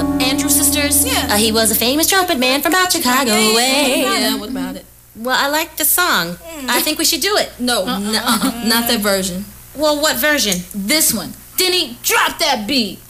Andrew Sisters? Yeah. He was a famous trumpet man from out Chicago way. Yeah, what about it? Well, I like the song. I think we should do it. No, not that version. Well, what version? This one. Denny, drop that beat.